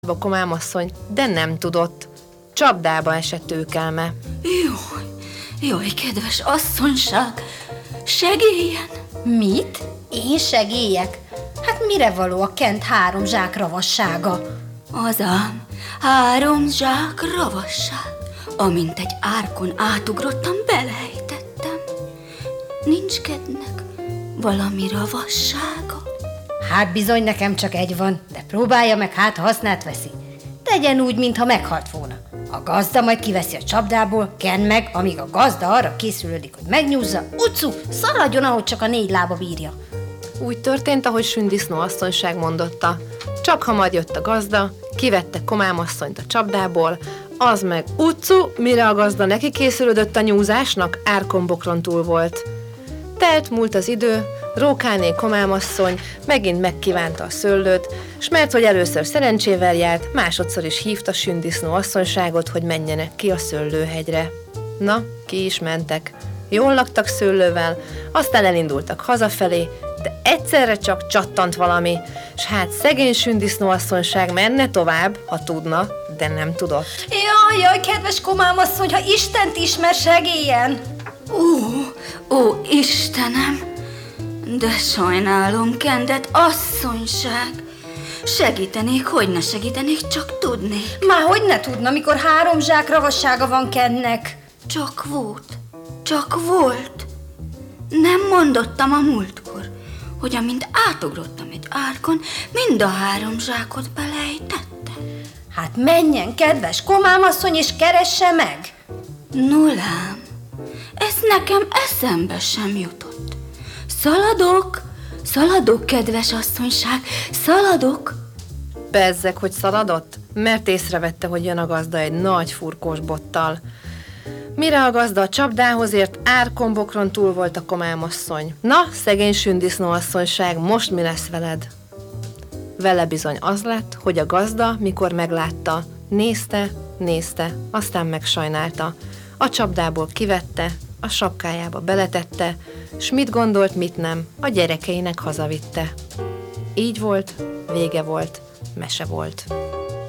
a komámasszony, de nem tudott. Csapdába esett őkelme. Jaj, kedves asszonyság, segéljen! Mit? Én segélyek? Hát mire való a Kent 3 zsák ravassága? Azám, 3 zsák ravasság, amint egy árkon átugrottam, belejtettem. Nincs kednek valami ravassága? Hát bizony nekem csak egy van, de próbálja meg, hát ha hasznát veszi. Tegyen úgy, mintha meghalt volna. A gazda majd kiveszi a csapdából, Ken meg, amíg a gazda arra készülődik, hogy megnyúzza, ucu, szaladjon, ahogy csak a 4 lába bírja. Úgy történt, ahogy Sündisznó asszonyság mondotta. Csak hamar jött a gazda, kivette komámasszonyt a csapdából, az meg ucu, mire a gazda neki készülődött a nyúzásnak, árkonbokron túl volt. Telt múlt az idő, Rókáné komámasszony megint megkívánta a szőlőt, s mert hogy először szerencsével járt, másodszor is hívta Sündisznó asszonyságot, hogy menjenek ki a szőlőhegyre. Na, ki is mentek. Jól laktak szőlővel, aztán elindultak hazafelé, de egyszerre csak csattant valami, s hát szegény Sündisznó asszonyság menne tovább, ha tudna, de nem tudott. Jaj, kedves komámasszony, ha Istent ismer, segéljen! Ó, Istenem! De sajnálom, Kendet, asszonyság! Segítenék, hogy ne segítenék, csak tudnék. Már hogy ne tudna, mikor 3 zsák ravassága van Kennek? Csak volt. Nem mondottam a múltkor, hogy amint átugrottam egy árkon, mind a 3 zsákot belejtettem. Hát menjen, kedves komámasszony, és keresse meg! Nolám, ez nekem eszembe sem jutott. Szaladok, kedves asszonyság, szaladok. Bezzeg, hogy szaladott, mert észrevette, hogy jön a gazda egy nagy furkós bottal. Mire a gazda a csapdához ért, árkonbokron túl volt a komámasszony. Na, szegény Sündisznó asszonyság, most mi lesz veled? Vele bizony az lett, hogy a gazda, mikor meglátta, nézte, aztán megsajnálta. A csapdából kivette, a sapkájába beletette, s mit gondolt, mit nem, a gyerekeinek hazavitte. Így volt, vége volt, mese volt.